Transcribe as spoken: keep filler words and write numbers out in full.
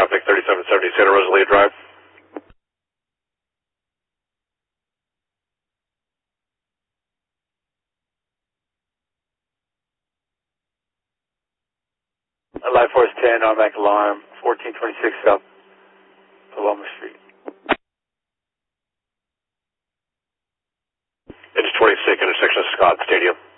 traffic, thirty-seven seventy Santa Rosalia Drive. Life Force ten, automatic alarm, fourteen twenty-six South Paloma Street. It's twenty-six, intersection of Scott Stadium.